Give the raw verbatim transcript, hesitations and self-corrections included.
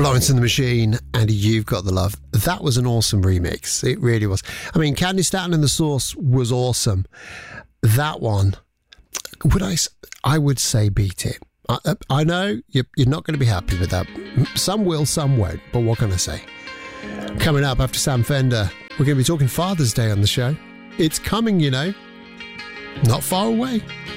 Florence and the Machine and You've Got the Love. That was an awesome remix. It really was. I mean, Candy Staton and the Source was awesome. That one, would I, I would say beat it. I, I know you're, you're not going to be happy with that. Some will, some won't. But what can I say? Coming up after Sam Fender, we're going to be talking Father's Day on the show. It's coming, you know. Not far away.